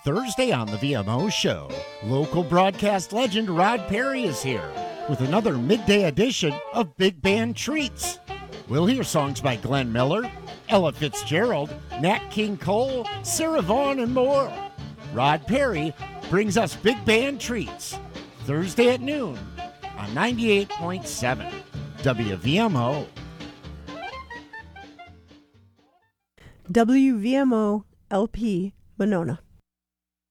Thursday on the VMO show, local broadcast legend Rod Perry is here with another midday edition of Big Band Treats. We'll hear songs by Glenn Miller, Ella Fitzgerald, Nat King Cole, Sarah Vaughan, and more. Rod Perry brings us Big Band Treats Thursday at noon on 98.7 WVMO. WVMO LP Monona.